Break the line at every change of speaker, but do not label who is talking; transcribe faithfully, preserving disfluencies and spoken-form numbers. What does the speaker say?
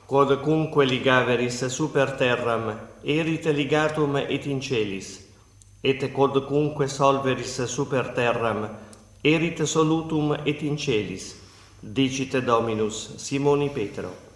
quodcunque ligaveris super terram, erite ligatum et in celis, et quodcunque solveris super terram, erite solutum et in celis, dicite Dominus Simoni Petro.